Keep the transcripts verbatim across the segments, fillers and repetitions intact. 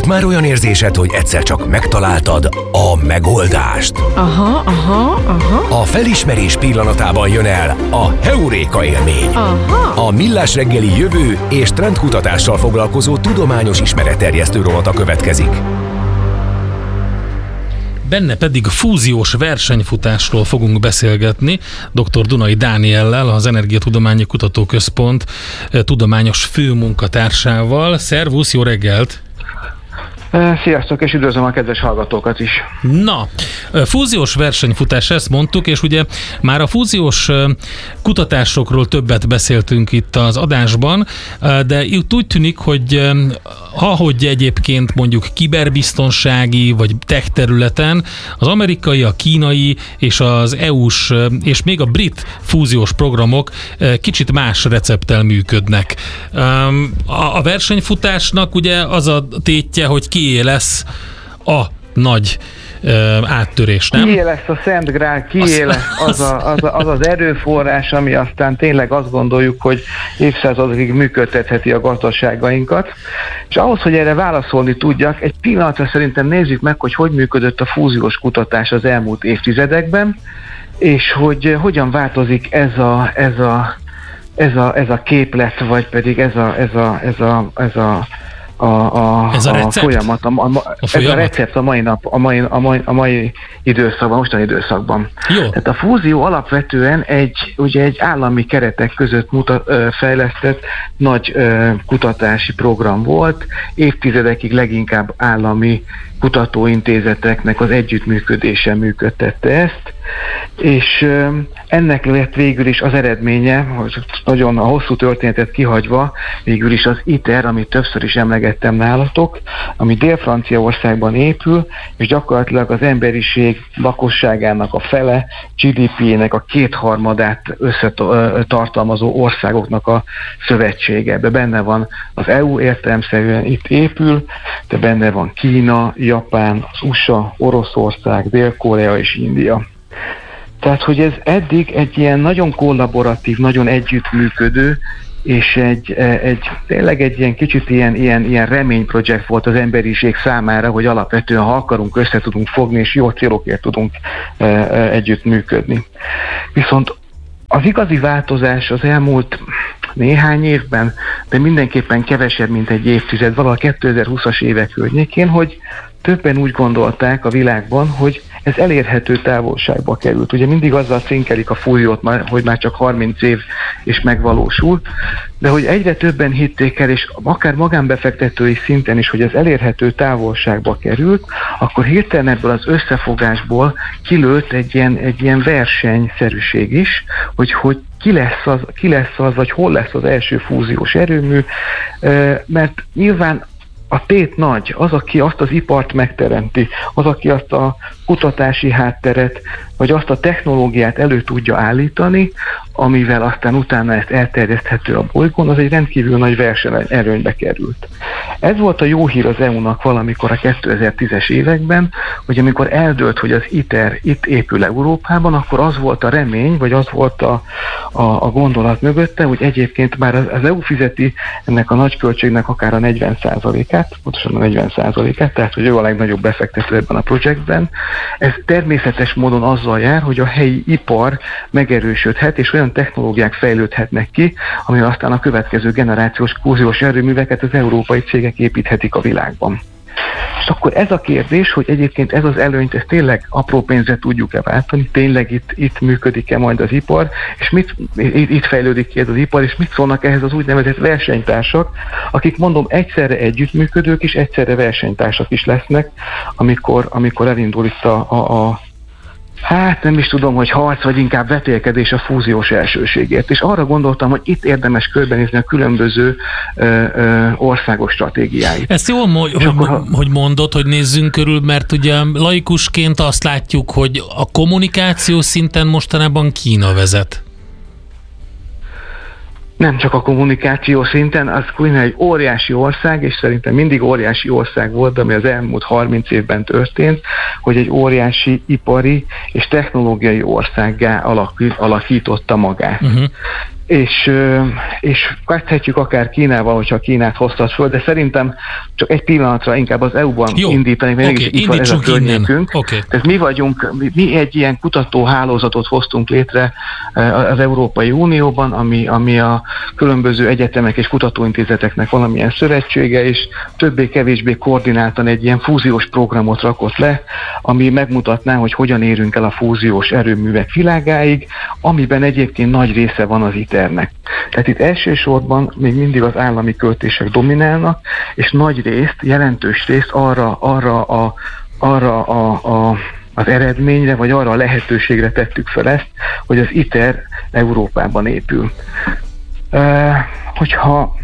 Volt már olyan érzésed, hogy egyszer csak megtaláltad a megoldást? Aha, aha, aha. A felismerés pillanatában jön el a heuréka élmény. Aha. A Millás reggeli jövő és trendkutatással foglalkozó tudományos ismeretterjesztő rovata következik. Benne pedig fúziós versenyfutásról fogunk beszélgetni dr. Dunai Dániellel, az Energiatudományi Kutatóközpont tudományos főmunkatársával. Szervusz, jó reggelt! Sziasztok, és üdvözlöm a kedves hallgatókat is. Na, fúziós versenyfutás, ezt mondtuk, és ugye már a fúziós kutatásokról többet beszéltünk itt az adásban, de itt úgy tűnik, hogy ahogy egyébként mondjuk kiberbiztonsági vagy tech területen az amerikai, a kínai és az é u-s és még a brit fúziós programok kicsit más recepttel működnek. A versenyfutásnak ugye az a tétje, hogy kié lesz a nagy áttörés, nem? Kié lesz a Szent Grál, kié lesz az, a, az, a, az az erőforrás, ami aztán tényleg azt gondoljuk, hogy évszázadokig működtetheti a gazdaságainkat. És ahhoz, hogy erre válaszolni tudjak, egy pillanatra szerintem nézzük meg, hogy hogy működött a fúziós kutatás az elmúlt évtizedekben, és hogy hogyan változik ez a, ez a, ez a, ez a képlet, vagy pedig ez a, ez a, ez a, ez a A, a, ez a, a folyamat, a, a, a ez folyamat? a recept a mai nap, a mai, a mai, a mai időszakban, mostani időszakban. Jó. Tehát a fúzió alapvetően egy, ugye egy állami keretek között mutat, ö, fejlesztett nagy ö, kutatási program volt, évtizedekig leginkább állami kutatóintézeteknek az együttműködése működtette ezt, és ennek lett végül is az eredménye, hogy nagyon a hosszú történetet kihagyva, végül is az ITER, amit többször is emlegettem nálatok, ami Dél-Franciaországban épül, és gyakorlatilag az emberiség lakosságának a fele, gé dé pé-nek a kétharmadát összetartalmazó országoknak a szövetsége. Ebben benne van az é u értelemszerűen itt épül, de benne van Kína, Japán, az u es á, Oroszország, Dél-Korea és India. Tehát, hogy ez eddig egy ilyen nagyon kollaboratív, nagyon együttműködő, és egy, egy tényleg egy ilyen kicsit ilyen, ilyen, ilyen reményprojekt volt az emberiség számára, hogy alapvetően, ha akarunk, össze tudunk fogni, és jó célokért tudunk e, e, együttműködni. Viszont az igazi változás az elmúlt néhány évben, de mindenképpen kevesebb, mint egy évtized, valahol kétezer-húszas évek környékén, hogy többen úgy gondolták a világban, hogy ez elérhető távolságba került. Ugye mindig azzal színkelik a fúziót, hogy már csak harminc év és megvalósul, de hogy egyre többen hitték el, és akár magánbefektetői szinten is, hogy ez elérhető távolságba került, akkor hirtelen ebből az összefogásból kilőtt egy ilyen, egy ilyen versenyszerűség is, hogy, hogy ki lesz, az, ki lesz az, vagy hol lesz az első fúziós erőmű, mert nyilván a tét nagy, az, aki azt az ipart megteremti, az, aki azt a kutatási hátteret, vagy azt a technológiát elő tudja állítani, amivel aztán utána ezt elterjeszthető a bolygón, az egy rendkívül nagy versenyelőnybe került. Ez volt a jó hír az é u-nak valamikor a kétezer-tízes években, hogy amikor eldőlt, hogy az ITER itt épül Európában, akkor az volt a remény, vagy az volt a, a, a gondolat mögötte, hogy egyébként már az, az é u fizeti ennek a nagy költségnek akár a negyven százalékát, pontosan a negyven százalékát, tehát hogy ő a legnagyobb befektető ebben a projektben. Ez természetes módon azzal jár, hogy a helyi ipar megerősödhet, és olyan technológiák fejlődhetnek ki, ami aztán a következő generációs fúziós erőműveket az európai cégek építhetik a világban. És akkor ez a kérdés, hogy egyébként ez az előnyt, ezt tényleg apró pénzre tudjuk-e váltani, tényleg itt, itt működik-e majd az ipar, és mit, itt, itt fejlődik ki ez az ipar, és mit szólnak ehhez az úgynevezett versenytársak, akik mondom egyszerre együttműködők és egyszerre versenytársak is lesznek, amikor, amikor elindul itt a, a, a hát nem is tudom, hogy harc, vagy inkább vetélkedés a fúziós elsőségért. És arra gondoltam, hogy itt érdemes körbenézni a különböző ö, ö, országos stratégiáit. Ezt jól, mo- hogy, akkor, ha... hogy mondod, hogy nézzünk körül, mert ugye laikusként azt látjuk, hogy a kommunikáció szinten mostanában Kína vezet. Nem csak a kommunikáció szinten, az Kína egy óriási ország, és szerintem mindig óriási ország volt, ami az elmúlt harminc évben történt, hogy egy óriási ipari és technológiai országgá alakította magát. Uh-huh. és, és kezdhetjük akár Kínával, hogyha Kínát hoztad föl, de szerintem csak egy pillanatra inkább az é u-ban indítani, mert okay, itt van ez a környékünk. Okay. Tehát mi vagyunk, mi, mi egy ilyen kutatóhálózatot hoztunk létre az Európai Unióban, ami, ami a különböző egyetemek és kutatóintézeteknek valamilyen szövetsége, és többé-kevésbé koordináltan egy ilyen fúziós programot rakott le, ami megmutatná, hogy hogyan érünk el a fúziós erőművek világáig, amiben egyébként nagy része van az iternek. Tehát itt elsősorban még mindig az állami költések dominálnak, és nagy részt, jelentős részt arra, arra, a, arra a, a, az eredményre, vagy arra a lehetőségre tettük fel ezt, hogy az ITER Európában épül. E, hogyha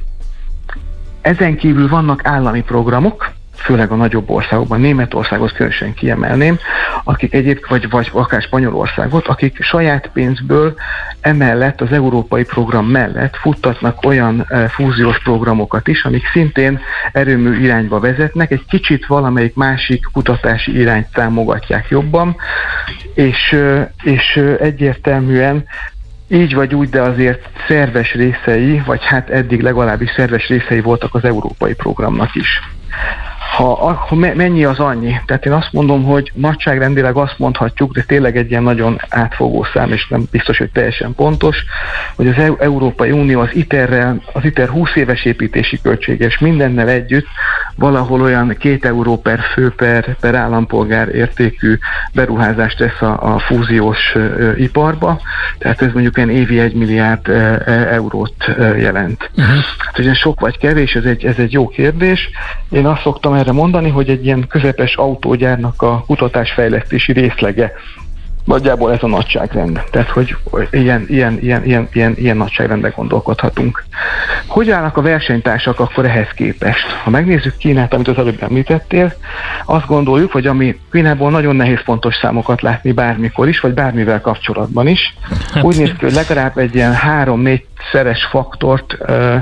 ezen kívül vannak állami programok, főleg a nagyobb országokban, Németországot különösen kiemelném, akik egyébként, vagy, vagy akár Spanyolországot, akik saját pénzből emellett, az európai program mellett futtatnak olyan e, fúziós programokat is, amik szintén erőmű irányba vezetnek, egy kicsit valamelyik másik kutatási irányt támogatják jobban, és, és egyértelműen így vagy úgy, de azért szerves részei, vagy hát eddig legalábbis szerves részei voltak az európai programnak is. Ha, ha mennyi az annyi? Tehát én azt mondom, hogy nagyságrendileg azt mondhatjuk, de tényleg egy ilyen nagyon átfogó szám, és nem biztos, hogy teljesen pontos, hogy az Európai Unió az ITER-rel, az ITER húsz éves építési költsége, és mindennel együtt valahol olyan két euró per fő per, per állampolgár értékű beruházást tesz a, a fúziós ö, iparba, tehát ez mondjuk olyan évi egy milliárd ö, eurót ö, jelent. Uh-huh. Hát, hogy ez sok vagy kevés, ez egy, ez egy jó kérdés. Én azt szoktam erre mondani, hogy egy ilyen közepes autógyárnak a kutatásfejlesztési részlege. Nagyjából ez a nagyságrend. Tehát, hogy ilyen, ilyen, ilyen, ilyen, ilyen, ilyen nagyságrendben gondolkodhatunk. Hogy állnak a versenytársak akkor ehhez képest? Ha megnézzük Kínát, amit az előbb említettél, azt gondoljuk, hogy ami Kínából nagyon nehéz pontos számokat látni bármikor is, vagy bármivel kapcsolatban is. Úgy néz ki, hogy legalább egy ilyen három-négy szeres faktort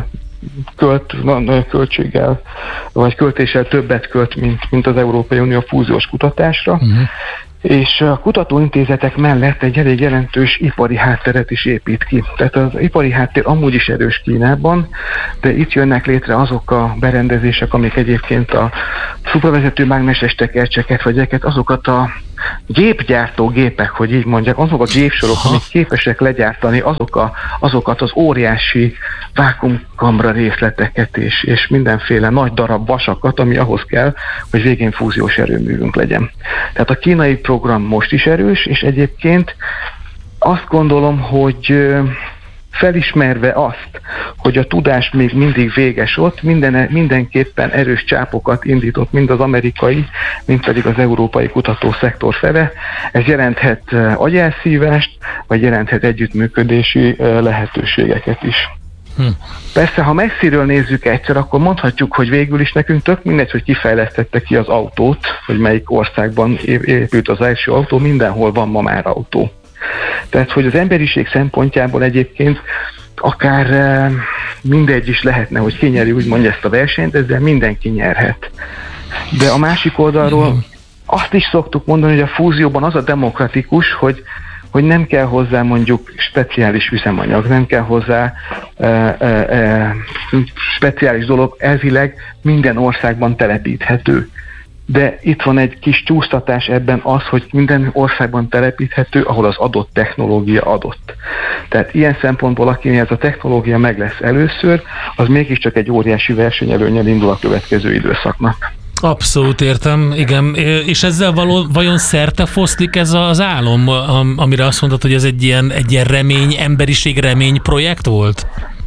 költ, költséggel, vagy költéssel többet költ, mint, mint az Európai Unió fúziós kutatásra. Uh-huh. És a kutatóintézetek mellett egy elég jelentős ipari hátteret is épít ki. Tehát az ipari háttér amúgy is erős Kínában, de itt jönnek létre azok a berendezések, amik egyébként a szupravezető mágneses tekercseket, vagy ezeket, azokat a gépgyártó gépek, hogy így mondják, azok a gépsorok, amik képesek legyártani azok a, azokat az óriási vákuumkamra részleteket és, és mindenféle nagy darab vasakat, ami ahhoz kell, hogy végén fúziós erőművünk legyen. Tehát a kínai program most is erős, és egyébként azt gondolom, hogy felismerve azt, hogy a tudás még mindig véges ott, minden, mindenképpen erős csápokat indított mind az amerikai, mind pedig az európai kutatószektor fele. Ez jelenthet agyelszívást, vagy jelenthet együttműködési lehetőségeket is. Hm. Persze, ha messziről nézzük egyszer, akkor mondhatjuk, hogy végül is nekünk tök mindegy, hogy kifejlesztette ki az autót, hogy melyik országban épült az első autó, mindenhol van ma már autó. Tehát, hogy az emberiség szempontjából egyébként akár mindegy is lehetne, hogy ki nyeri úgymond ezt a versenyt, ezzel mindenki nyerhet. De a másik oldalról azt is szoktuk mondani, hogy a fúzióban az a demokratikus, hogy, hogy nem kell hozzá mondjuk speciális üzemanyag, nem kell hozzá e, e, e, speciális dolog, elvileg minden országban telepíthető. De itt van egy kis csúsztatás ebben az, hogy minden országban telepíthető, ahol az adott technológia adott. Tehát ilyen szempontból, akinél ez a technológia meg lesz először, az mégiscsak egy óriási versenyelőnnyel indul a következő időszaknak. Abszolút értem, igen. És ezzel való, vajon szerte foszlik ez az álom, amire azt mondtad, hogy ez egy ilyen, egy ilyen remény, emberiség remény projekt volt?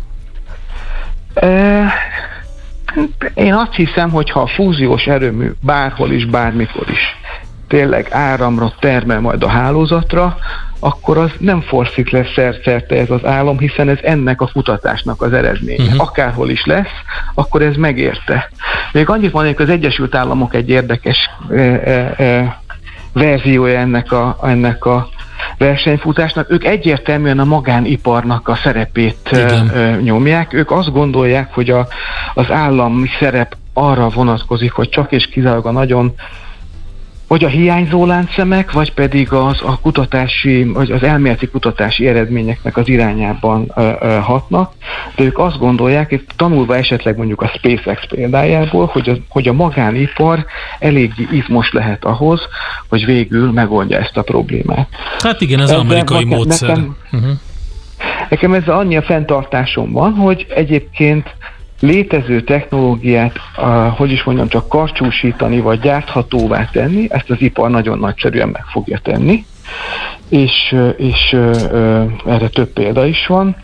E- Én azt hiszem, hogy ha a fúziós erőmű bárhol is, bármikor is tényleg áramra termel majd a hálózatra, akkor az nem forszik le szerte ez az álom, hiszen ez ennek a kutatásnak az eredménye. Uh-huh. Akárhol is lesz, akkor ez megérte. Még annyit mondanék, az Egyesült Államok egy érdekes e, e, e, verziója ennek a, ennek a versenyfutásnak. Ők egyértelműen a magániparnak a szerepét Igen. nyomják. Ők azt gondolják, hogy a, az állami szerep arra vonatkozik, hogy csak és kizárólag a nagyon vagy a hiányzó láncszemek, vagy pedig az a kutatási, vagy az elméleti kutatási eredményeknek az irányában ö, ö, hatnak, de ők azt gondolják, tanulva esetleg mondjuk a SpaceX példájából, hogy a, hogy a magánipar eléggé izmos lehet ahhoz, hogy végül megoldja ezt a problémát. Hát igen, ez az amerikai nekem, módszer. Nekem, uh-huh. nekem ezzel annyi a fenntartásom van, hogy egyébként létező technológiát, uh, hogy is mondjam, csak karcsúsítani, vagy gyárthatóvá tenni, ezt az ipar nagyon nagyszerűen meg fogja tenni, és, és uh, uh, erre több példa is van.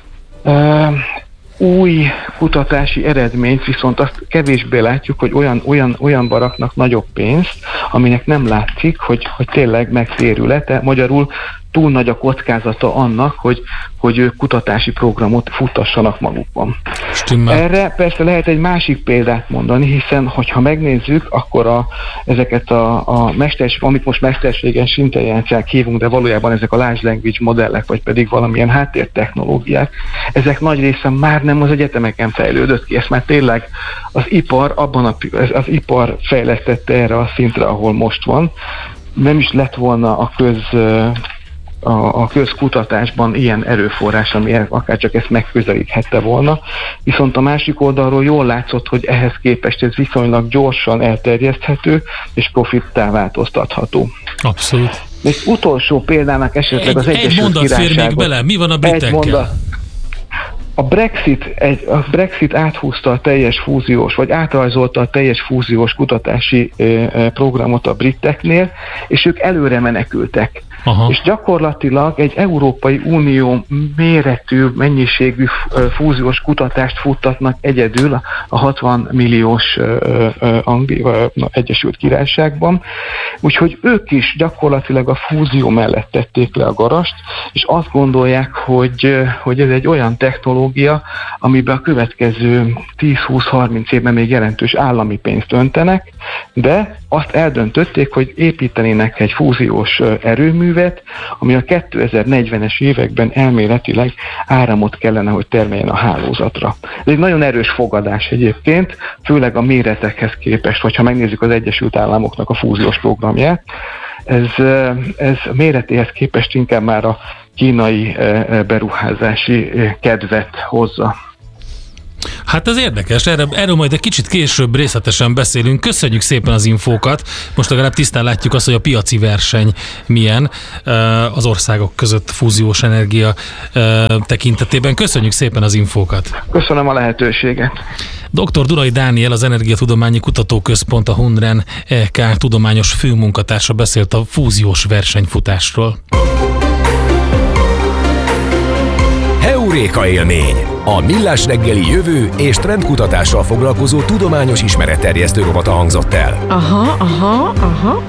Uh, új kutatási eredményt viszont azt kevésbé látjuk, hogy olyan, olyan, olyan baraknak nagyobb pénzt, aminek nem látszik, hogy, hogy tényleg megtérül-e, magyarul túl nagy a kockázata annak, hogy, hogy ők kutatási programot futtassanak magukban. Stimmel. Erre persze lehet egy másik példát mondani, hiszen hogyha megnézzük, akkor a, ezeket a, a mesters, amit most mesterséges intelligenciák hívunk, de valójában ezek a large language modellek, vagy pedig valamilyen háttértechnológiák, ezek nagy része már nem az egyetemeken fejlődött ki, ezt már tényleg az ipar, abban a, az ipar fejlesztette erre a szintre, ahol most van. Nem is lett volna a köz A, a közkutatásban ilyen erőforrás, ami akár csak ezt megközelíthette volna. Viszont a másik oldalról jól látszott, hogy ehhez képest ez viszonylag gyorsan elterjeszthető és profittá változtatható. Abszolút. Még utolsó példának esetleg egy, az Egyesült Egy mondat fér még bele, mi van a britekkel? A Brexit, egy, a Brexit áthúzta a teljes fúziós, vagy átrajzolta a teljes fúziós kutatási eh, programot a briteknél, és ők előre menekültek. Aha. És gyakorlatilag egy Európai Unió méretű, mennyiségű fúziós kutatást futtatnak egyedül a hatvan milliós Angli- Egyesült Királyságban. Úgyhogy ők is gyakorlatilag a fúzió mellett tették le a garast, és azt gondolják, hogy, hogy ez egy olyan technológia, amiben a következő tíz-húsz-harminc évben még jelentős állami pénzt öntenek, de azt eldöntötték, hogy építenének egy fúziós erőművet, ami a kétezer-negyvenes években elméletileg áramot kellene, hogy termeljen a hálózatra. Ez egy nagyon erős fogadás egyébként, főleg a méretekhez képest, hogyha megnézzük az Egyesült Államoknak a fúziós programját. Ez, ez méretéhez képest inkább már a kínai beruházási kedvet hozza. Hát ez érdekes, erről, erről majd egy kicsit később részletesen beszélünk. Köszönjük szépen az infókat. Most legalább tisztán látjuk azt, hogy a piaci verseny milyen az országok között fúziós energia tekintetében. Köszönjük szépen az infókat. Köszönöm a lehetőséget. doktor Durai Dániel, az Energiatudományi Kutatóközpont, a Hunren é ká tudományos főmunkatársa beszélt a fúziós versenyfutásról. Heuréka élmény. A Millás reggeli jövő és trendkutatással foglalkozó tudományos ismeretterjesztő rovata hangzott el. Aha, aha, aha.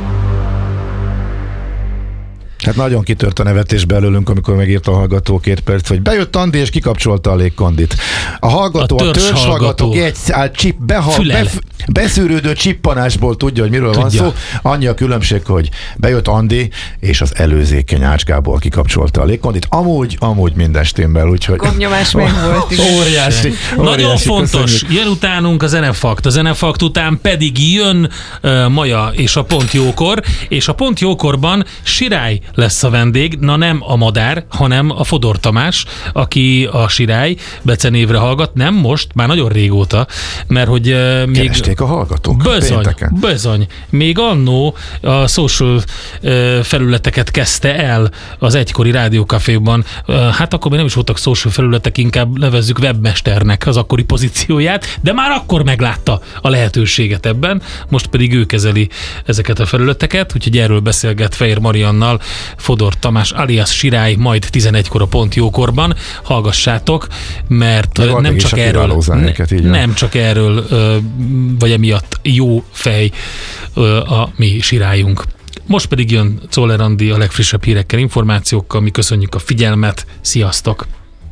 Hát nagyon kitört a nevetés belőlünk, amikor megírt a hallgató két perc, hogy bejött Andi és kikapcsolta a légkondit. A hallgató, a, a törzshallgató egy csip, beha, bef, beszűrődő csippanásból tudja, hogy miről tudja. Van szó. Annyi a különbség, hogy bejött Andi, és az előzékeny ácskából kikapcsolta a légkondit. Amúgy, amúgy minden stimmel, úgyhogy... Gombnyomás meg volt is. Óriási. Nagyon óriási, fontos, köszönjük. jön utánunk a zenefakt, a zenefakt után pedig jön uh, Maja és a Pont Jókor, és a Pont Jókorban Sirály lesz a vendég, na nem a Madár, hanem a Fodor Tamás, aki a Sirály becenévre hallgat, nem most, már nagyon régóta, mert hogy uh, még... Keresték a hallgatók. Bizony, bizony. Még annó a social uh, felületeket kezdte el az egykori rádiókaféban. Uh, hát akkor még nem is voltak social felületek, inkább nevezzük webmesternek az akkori pozícióját, de már akkor meglátta a lehetőséget ebben, most pedig ő kezeli ezeket a felületeket, úgyhogy erről beszélget Fejér Mariannal Fodor Tamás alias Sirály, majd tizenegykor a Pont Jókorban. Hallgassátok, mert Meg nem csak erről, zenéket, nem csak erről, vagy emiatt jó fej a mi Sirályunk. Most pedig jön Czoller Andi a legfrissebb hírekkel, információkkal, mi köszönjük a figyelmet, sziasztok!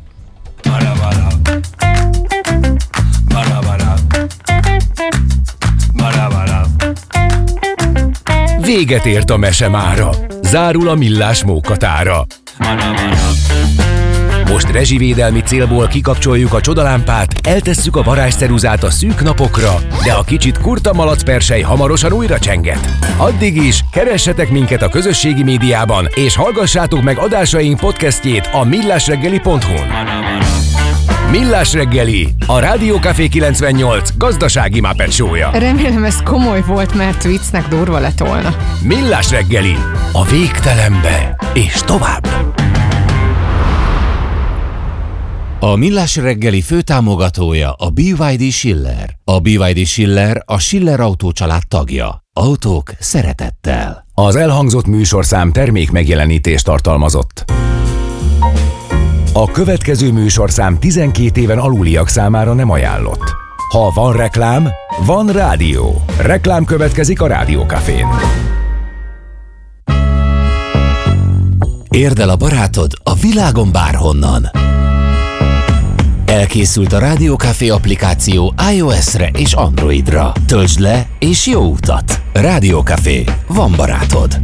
Véget ért a mese mára. Zárul a Millás mókatára. Most rezsivédelmi célból kikapcsoljuk a csodalámpát, eltesszük a varázsceruzát a szűk napokra, de a kicsit kurta malacpersely hamarosan újra csenget. Addig is keressetek minket a közösségi médiában, és hallgassátok meg adásaink podcastjét a millásreggeli pont hu-n. Millás reggeli, a Rádió Café kilencvennyolc gazdasági Muppet show-ja. Remélem ez komoly volt, mert viccnek durva lett volna. Millás reggeli, a végtelenbe és tovább. A Millás reggeli főtámogatója a bé vé dé Schiller. A bé vé dé Schiller a Schiller Autó család tagja. Autók szeretettel. Az elhangzott műsorszám termék megjelenítést tartalmazott. A következő műsorszám tizenkét éven aluliak számára nem ajánlott. Ha van reklám, van rádió. Reklám következik a Rádió Cafén. Érd el a barátod a világon bárhonnan. Elkészült a Rádió Café applikáció iOS-re és Androidra. Töltsd le és jó utat! Rádió Café. Van barátod.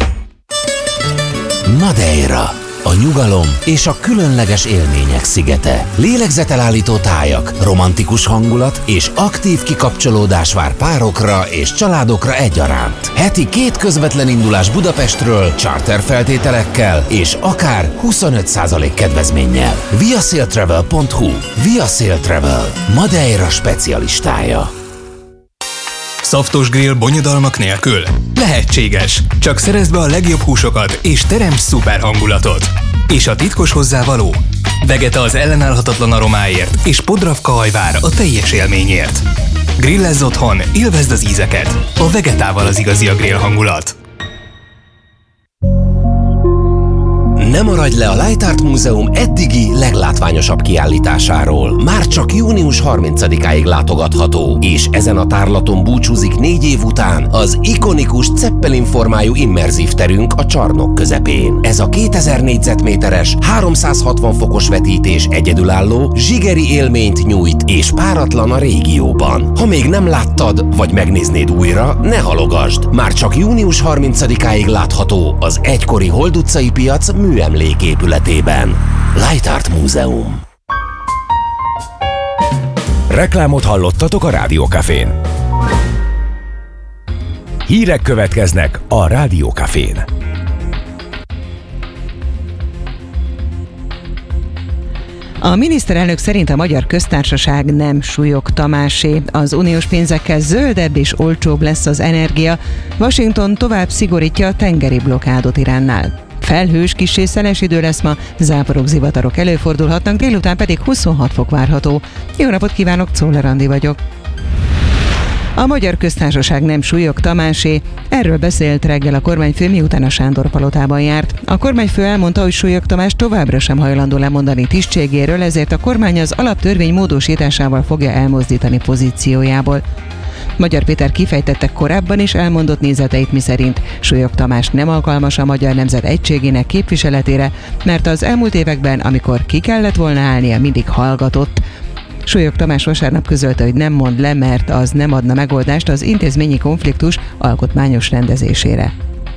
Madeira. A nyugalom és a különleges élmények szigete. Lélegzetelállító tájak, romantikus hangulat és aktív kikapcsolódás vár párokra és családokra egyaránt. Heti két közvetlen indulás Budapestről, charter feltételekkel és akár huszonöt százalék kedvezménnyel. viasailtravel pont hu. Viasail Travel. Madeira specialistája. Szaftos grill bonyodalmak nélkül? Lehetséges. Csak szerezd be a legjobb húsokat és teremts szuper hangulatot. És a titkos hozzávaló? Vegeta az ellenállhatatlan aromáért és Podravka hajvár a teljes élményért. Grillezz otthon, élvezd az ízeket. A Vegetával az igazi a grill hangulat. Ne maradj le a Light Art Múzeum eddigi leglátványosabb kiállításáról. Már csak június harmincadikáig látogatható, és ezen a tárlaton búcsúzik négy év után az ikonikus Zeppelin formájú immerzív terünk a csarnok közepén. Ez a kétezer négyzetméteres, háromszázhatvan fokos vetítés egyedülálló, zsigeri élményt nyújt és páratlan a régióban. Ha még nem láttad, vagy megnéznéd újra, ne halogasd. Már csak június harmincadikáig látható az egykori Hold utcai piac műemléképületében. Light Art Múzeum. Reklámot hallottatok a Rádió Cafén. Hírek következnek a Rádió Cafén. A miniszterelnök szerint a Magyar Köztársaság nem Súlyog Tamásé. Az uniós pénzekkel zöldebb és olcsóbb lesz az energia. Washington tovább szigorítja a tengeri blokkádot Iránnál. Felhős, kissé szeles idő lesz ma, záporok, zivatarok előfordulhatnak, délután pedig huszonhat fok várható. Jó napot kívánok, Czoller Andi vagyok. A Magyar Köztársaság nem Súlyog Tamásé. Erről beszélt reggel a kormányfő, miután a Sándor-palotában járt. A kormányfő elmondta, hogy Súlyog Tamás továbbra sem hajlandó lemondani tisztségéről, ezért a kormány az alaptörvény módosításával fogja elmozdítani pozíciójából. Magyar Péter kifejtette korábban is elmondott nézeteit, miszerint Súlyog Tamás nem alkalmas a magyar nemzet egységének képviseletére, mert az elmúlt években, amikor ki kellett volna állnia, mindig hallgatott. Súlyog Tamás vasárnap közölte, hogy nem mond le, mert az nem adna megoldást az intézményi konfliktus alkotmányos rendezésére.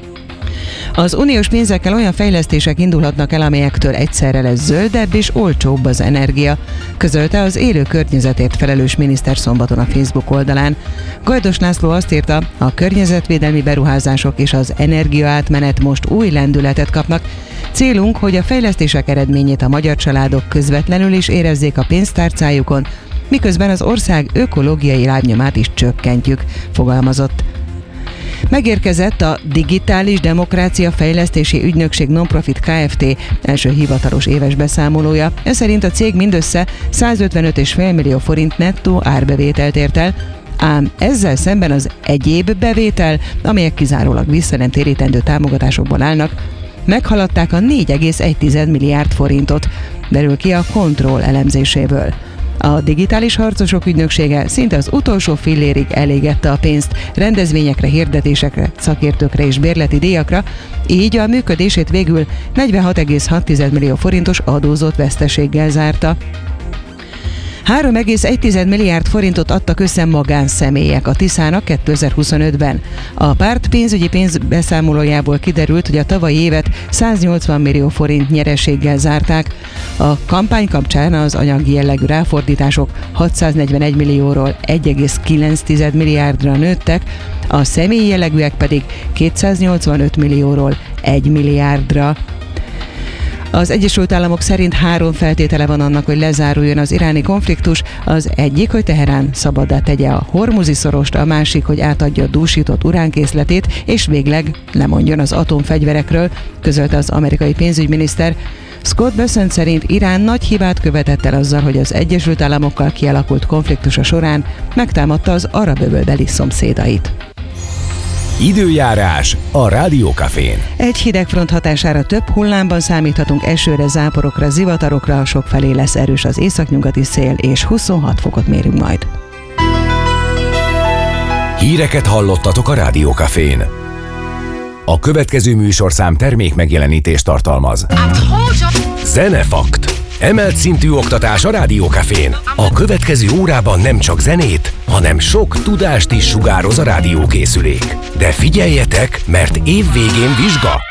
Az uniós pénzekkel olyan fejlesztések indulhatnak el, amelyektől egyszerre lesz zöldebb és olcsóbb az energia, közölte az élő környezetért felelős miniszter szombaton a Facebook oldalán. Gajdos László azt írta, a környezetvédelmi beruházások és az energiaátmenet most új lendületet kapnak. Célunk, hogy a fejlesztések eredményét a magyar családok közvetlenül is érezzék a pénztárcájukon, miközben az ország ökológiai lábnyomát is csökkentjük, fogalmazott. Megérkezett a Digitális Demokrácia Fejlesztési Ügynökség Nonprofit Kft. Első hivatalos éves beszámolója. Ez szerint a cég mindössze százötvenöt egész öt millió forint nettó árbevételt ért el, ám ezzel szemben az egyéb bevétel, amelyek kizárólag vissza nem térítendő támogatásokból állnak, meghaladták a négy egész egy milliárd forintot, derül ki a Control elemzéséből. A Digitális Harcosok Ügynöksége szinte az utolsó fillérig elégette a pénzt rendezvényekre, hirdetésekre, szakértőkre és bérleti díjakra, így a működését végül negyvenhat egész hat millió forintos adózott veszteséggel zárta. három egész egy milliárd forintot adtak össze magánszemélyek a Tiszának kétezer-huszonötben. A párt pénzügyi pénzbeszámolójából kiderült, hogy a tavalyi évet száznyolcvan millió forint nyereséggel zárták. A kampány kapcsán az anyagi jellegű ráfordítások hatszáznegyvenegy millióról egy egész kilenc milliárdra nőttek, a személyi jellegűek pedig kétszáznyolcvanöt millióról egy milliárdra. Az Egyesült Államok szerint három feltétele van annak, hogy lezáruljon az iráni konfliktus. Az egyik, hogy Teherán szabaddá tegye a Hormuzi szorost, a másik, hogy átadja a dúsított uránkészletét, és végleg lemondjon az atomfegyverekről, közölte az amerikai pénzügyminiszter. Scott Bessent szerint Irán nagy hibát követett el azzal, hogy az Egyesült Államokkal kialakult konfliktusa során megtámadta az arab-öbölbeli szomszédait. Időjárás a Rádiókafén. Egy hidegfront hatására több hullámban számíthatunk esőre, záporokra, zivatarokra, sokfelé lesz erős az északnyugati szél, és huszonhat fokot mérünk majd. Híreket hallottatok a Rádiókafén. A következő műsorszám termék megjelenítést tartalmaz. Zenefakt. Emelt szintű oktatás a Rádiókafén. A következő órában nem csak zenét, hanem sok tudást is sugároz a rádiókészülék. De figyeljetek, mert év végén vizsga.